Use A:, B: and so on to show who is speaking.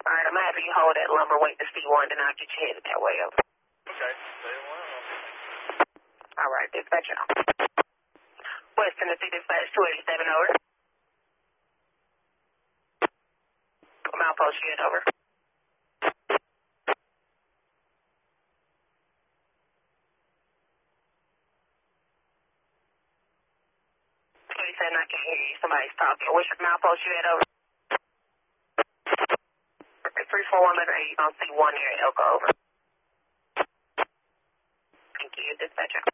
A: All right, I'm going to have you hold that lumber, wait to see one, then I'll get you headed that way over.
B: Okay, stay one.
A: All right, dispatcher. West Tennessee Dispatch 287, over. Milepost unit, over. 287, I can't hear you. Somebody's talking. What's your milepost unit, over? 341 letter A, you're going to see one here at Elko, over. Thank you, dispatcher.